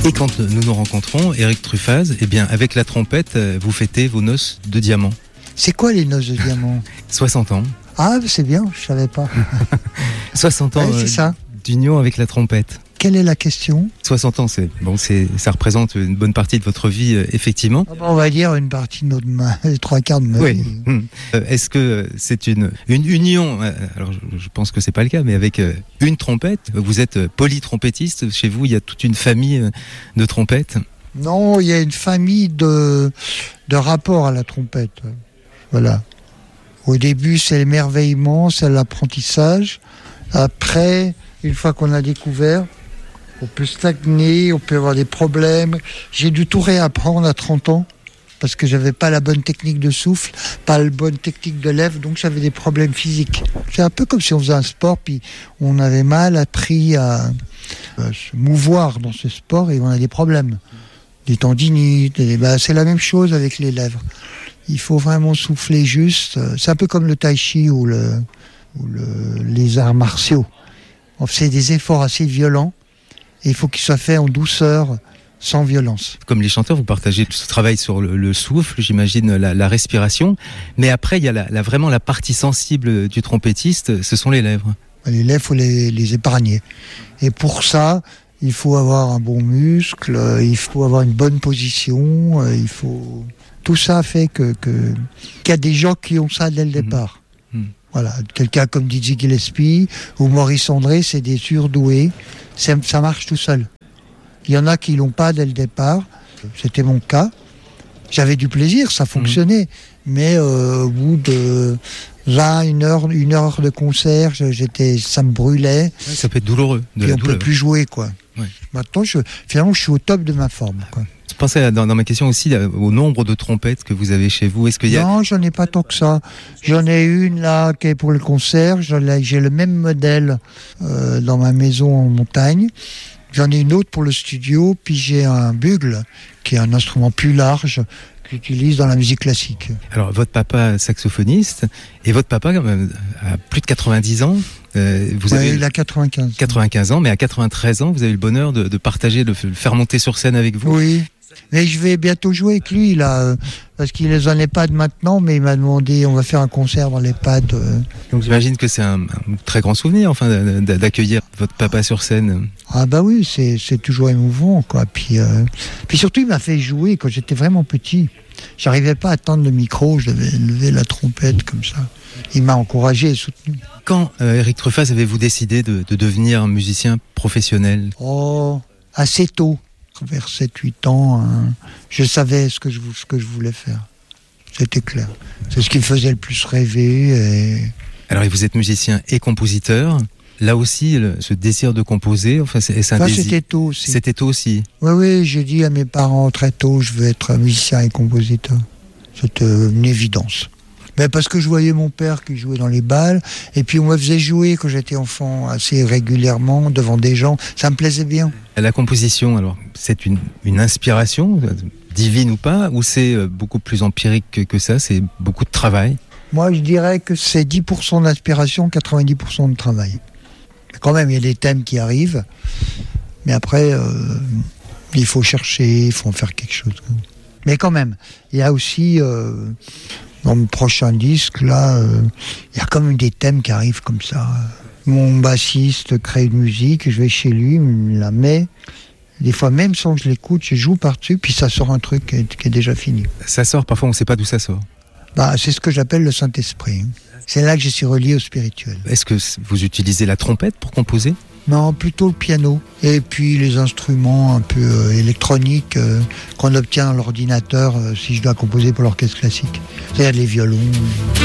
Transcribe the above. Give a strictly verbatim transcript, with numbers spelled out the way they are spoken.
Et quand nous nous rencontrons, Eric Truffaz, eh bien, avec la trompette, vous fêtez vos noces de diamant. C'est quoi les noces de diamant ? soixante ans. Ah, c'est bien, je savais pas. soixante ans ouais, c'est ça. d'union avec la trompette. Quelle est la question ? soixante ans, c'est, bon, c'est, ça représente une bonne partie de votre vie, euh, effectivement. Ah bah on va dire une partie de notre ma... les trois quarts de ma oui. vie. Euh, est-ce que c'est une, une union, euh, alors je, je pense que c'est pas le cas, mais avec euh, une trompette, vous êtes euh, polytrompettiste, chez vous il y a toute une famille euh, de trompettes ? Non, il y a une famille de, de rapports à la trompette. Voilà. Au début, c'est l'émerveillement, c'est l'apprentissage. Après, une fois qu'on a découvert, on peut stagner, on peut avoir des problèmes. J'ai dû tout réapprendre à trente ans parce que j'avais pas la bonne technique de souffle, pas la bonne technique de lèvres, donc j'avais des problèmes physiques. C'est un peu comme si on faisait un sport, puis on avait mal appris à, à se mouvoir dans ce sport et on a des problèmes. Des tendinites, des... Bah, c'est la même chose avec les lèvres. Il faut vraiment souffler juste. C'est un peu comme le tai chi ou, le, ou le, les arts martiaux. On fait des efforts assez violents et il faut qu'ils soient faits en douceur, sans violence. Comme les chanteurs, vous partagez tout ce travail sur le, le souffle, j'imagine la, la respiration, mais après il y a la, la, vraiment la partie sensible du trompettiste, ce sont les lèvres. Les lèvres, il faut les, les épargner. Et pour ça, il faut avoir un bon muscle, il faut avoir une bonne position, il faut... Tout ça fait que, que, qu'il y a des gens qui ont ça dès le départ. Mmh. Mmh. Voilà, quelqu'un comme Dizzy Gillespie ou Maurice André, c'est des surdoués, c'est, ça marche tout seul. Il y en a qui l'ont pas dès le départ, c'était mon cas. J'avais du plaisir, ça fonctionnait, mmh. mais euh, au bout de vingt, une heure, une heure de concert, j'étais, ça me brûlait. Ouais, ça peut être douloureux. De puis la on douleur. peut plus jouer, quoi. Ouais. Maintenant, je, finalement, je suis au top de ma forme, quoi. Je pensais dans, dans ma question aussi au nombre de trompettes que vous avez chez vous. Est-ce qu'il y a... Non, j'en ai pas tant que ça. J'en ai une là qui est pour le concert. J'en ai, j'ai le même modèle euh, dans ma maison en montagne. J'en ai une autre pour le studio. Puis j'ai un bugle qui est un instrument plus large que j'utilise dans la musique classique. Alors votre papa saxophoniste et votre papa euh, a plus de quatre-vingt-dix ans. Euh, vous ouais, avez il a quatre-vingt-quinze. quatre-vingt-quinze ans, mais à quatre-vingt-treize ans, vous avez eu le bonheur de, de partager, de le faire monter sur scène avec vous. Oui. Mais je vais bientôt jouer avec lui, là, euh, parce qu'il est en EHPAD maintenant, mais il m'a demandé, on va faire un concert dans l'EHPAD. Euh. Donc j'imagine que c'est un, un très grand souvenir, enfin, d'accueillir votre papa sur scène. Ah bah oui, c'est, c'est toujours émouvant, quoi. Puis, euh, puis surtout, il m'a fait jouer quand j'étais vraiment petit. J'arrivais pas à tendre le micro, je devais lever la trompette comme ça. Il m'a encouragé et soutenu. Quand, euh, Eric Truffaz, avez-vous décidé de, de devenir musicien professionnel ? Oh, assez tôt. Vers sept huit ans, hein, je savais ce que, je, ce que je voulais faire. C'était clair. C'est ce qui me faisait le plus rêver. Et... Alors, vous êtes musicien et compositeur. Là aussi, le, ce désir de composer, enfin, c'est, c'est un enfin, désir. C'était tôt aussi. C'était tôt aussi. Oui, oui, j'ai dit à mes parents très tôt, je veux être musicien et compositeur. C'était une évidence. Mais parce que je voyais mon père qui jouait dans les bals, et puis on me faisait jouer quand j'étais enfant assez régulièrement devant des gens. Ça me plaisait bien. La composition, alors, c'est une, une inspiration, divine ou pas, ou c'est beaucoup plus empirique que, que ça, c'est beaucoup de travail ? Moi, je dirais que c'est dix pour cent d'inspiration, quatre-vingt-dix pour cent de travail. Mais quand même, il y a des thèmes qui arrivent, mais après, euh, il faut chercher, il faut en faire quelque chose. Mais quand même, il y a aussi... Euh, dans le prochain disque, là, il euh, y a comme des thèmes qui arrivent comme ça. Mon bassiste crée une musique, je vais chez lui, il me la met. Des fois, même sans que je l'écoute, je joue par-dessus, puis ça sort un truc qui est, qui est déjà fini. Ça sort, parfois on ne sait pas d'où ça sort. Bah, c'est ce que j'appelle le Saint-Esprit. C'est là que je suis relié au spirituel. Est-ce que vous utilisez la trompette pour composer ? Non, plutôt le piano. Et puis les instruments un peu euh, électroniques euh, qu'on obtient dans l'ordinateur euh, si je dois composer pour l'orchestre classique. C'est-à-dire les violons.